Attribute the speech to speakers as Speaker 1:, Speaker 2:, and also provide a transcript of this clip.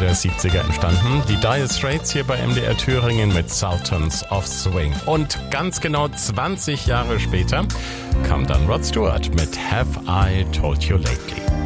Speaker 1: der 70er entstanden. Die Dire Straits hier bei MDR Thüringen mit Sultans of Swing. Und ganz genau 20 Jahre später kam dann Rod Stewart mit Have I Told You Lately.